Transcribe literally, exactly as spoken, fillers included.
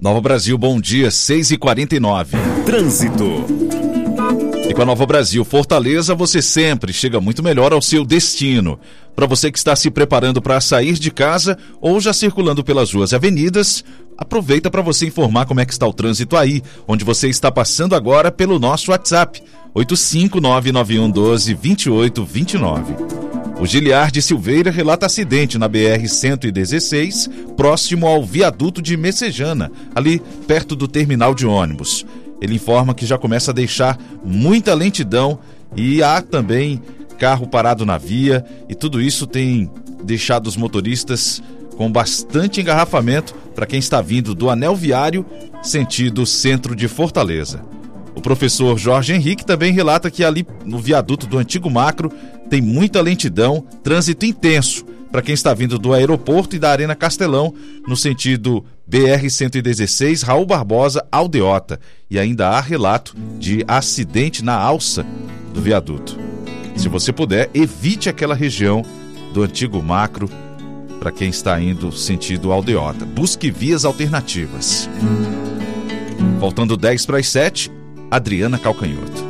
Nova Brasil, bom dia, seis e quarenta e nove. Trânsito. E com a Nova Brasil Fortaleza, você sempre chega muito melhor ao seu destino. Para você que está se preparando para sair de casa ou já circulando pelas ruas e avenidas, aproveita para você informar como é que está o trânsito aí, onde você está passando agora pelo nosso WhatsApp, oito cinco nove nove um doze vinte e oito vinte e nove. O Giliardi Silveira relata acidente na B R cento e dezesseis, próximo ao viaduto de Messejana, ali perto do terminal de ônibus. Ele informa que já começa a deixar muita lentidão e há também carro parado na via, e tudo isso tem deixado os motoristas com bastante engarrafamento para quem está vindo do anel viário sentido centro de Fortaleza. O professor Jorge Henrique também relata que ali no viaduto do antigo Macro tem muita lentidão, trânsito intenso para quem está vindo do aeroporto e da Arena Castelão no sentido B R cento e dezesseis, Raul Barbosa, Aldeota. E ainda há relato de acidente na alça do viaduto. Se você puder, evite aquela região do antigo Macro para quem está indo sentido Aldeota. Busque vias alternativas. Faltando dez para as sete, Adriana Calcanhoto.